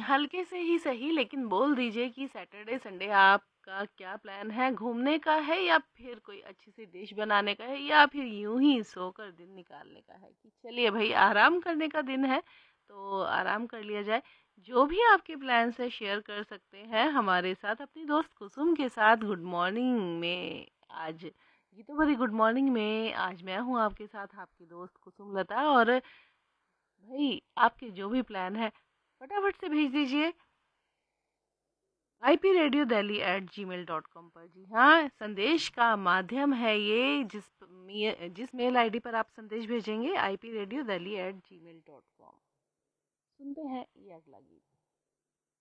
हल्के से ही सही, लेकिन बोल दीजिए कि सैटरडे संडे आपका क्या प्लान है? घूमने का है या फिर कोई अच्छी सी डिश बनाने का है या फिर यूं ही सोकर दिन निकालने का है कि चलिए भाई आराम करने का दिन है तो आराम कर लिया जाए। जो भी आपके प्लान्स है शेयर कर सकते हैं हमारे साथ अपनी दोस्त कुसुम के साथ गुड मॉर्निंग में। आज ये तो बड़ी गुड मॉर्निंग में आज मैं हूँ आपके साथ आपकी दोस्त कुसुम लता। और भाई आपके जो भी प्लान है फटाफट से भेज दीजिए ipradiodelhi@gmail.com पर। जी हाँ, संदेश का माध्यम है ये, जिस मेल आईडी पर आप संदेश भेजेंगे ipradiodelhi@gmail.com। सुनते हैं ये अगला गीत।